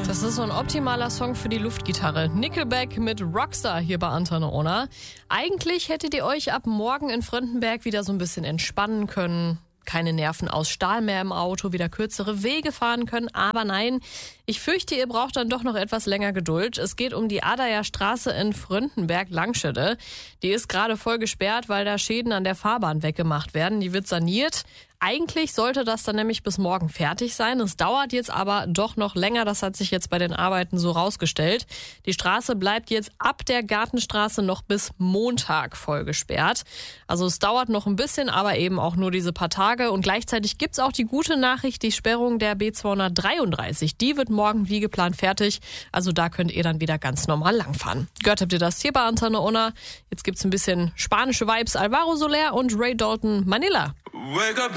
Das ist so ein optimaler Song für die Luftgitarre. Nickelback mit Rockstar hier bei Antenne Unna. Eigentlich hättet ihr euch ab morgen in Fröndenberg wieder so ein bisschen entspannen können. Keine Nerven aus Stahl mehr im Auto, wieder kürzere Wege fahren können. Aber nein, ich fürchte, ihr braucht dann doch noch etwas länger Geduld. Es geht um die Adajer Straße in Fröndenberg-Langschede. Die ist gerade voll gesperrt, weil da Schäden an der Fahrbahn weggemacht werden. Die wird saniert. Eigentlich sollte das dann nämlich bis morgen fertig sein. Es dauert jetzt aber doch noch länger. Das hat sich jetzt bei den Arbeiten so rausgestellt. Die Straße bleibt jetzt ab der Gartenstraße noch bis Montag voll gesperrt. Also es dauert noch ein bisschen, aber eben auch nur diese paar Tage. Und gleichzeitig gibt's auch die gute Nachricht, die Sperrung der B233. Die wird morgen wie geplant fertig. Also da könnt ihr dann wieder ganz normal langfahren. Gehört habt ihr das hier bei Antenne Unna. Jetzt gibt's ein bisschen spanische Vibes. Alvaro Soler und Ray Dalton, Manila.